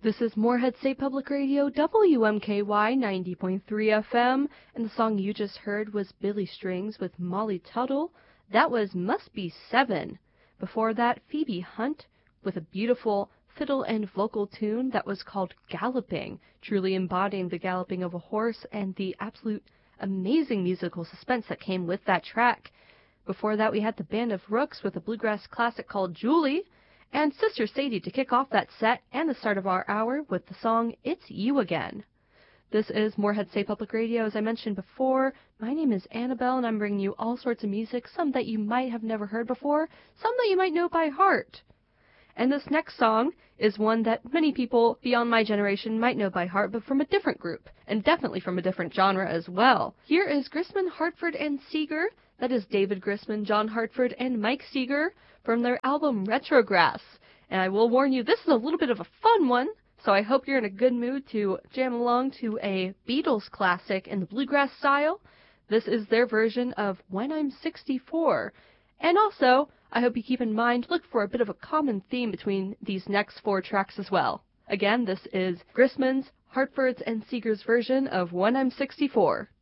This is Moorhead State Public Radio, WMKY 90.3 FM, and the song you just heard was Billy Strings with Molly Tuttle. That was Must Be 7. Before that, Phoebe Hunt with a beautiful fiddle and vocal tune that was called Galloping, truly embodying the galloping of a horse and the absolute amazing musical suspense that came with that track. Before that, we had the Band of Rooks with a bluegrass classic called Julie, and Sister Sadie to kick off that set and the start of our hour with the song It's You Again. This is Moorhead State Public Radio. As I mentioned before, my name is Annabelle, and I'm bringing you all sorts of music, some that you might have never heard before, some that you might know by heart. And this next song is one that many people beyond my generation might know by heart, but from a different group, and definitely from a different genre as well. Here is Grisman, Hartford, and Seeger. That is David Grisman, John Hartford, and Mike Seeger from their album Retrograss. And I will warn you, this is a little bit of a fun one, so I hope you're in a good mood to jam along to a Beatles classic in the bluegrass style. This is their version of When I'm 64. And also, I hope you keep in mind, look for a bit of a common theme between these next four tracks as well. Again, this is Grisman's, Hartford's, and Seeger's version of When I'm 64.